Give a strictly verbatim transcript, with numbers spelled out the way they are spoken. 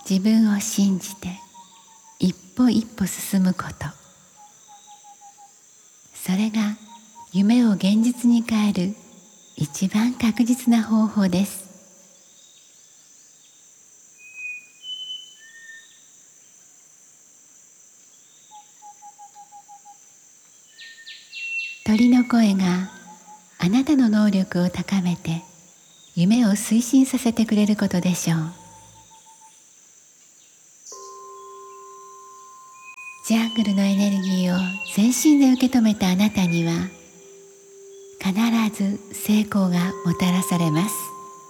自分を信じて一歩一歩進むこと、それが夢を現実に変える一番確実な方法です。鳥の声があなたの能力を高めて夢を推進させてくれることでしょう。ジャングルのエネルギーを全身で受け止めたあなたには必ず成功がもたらされます。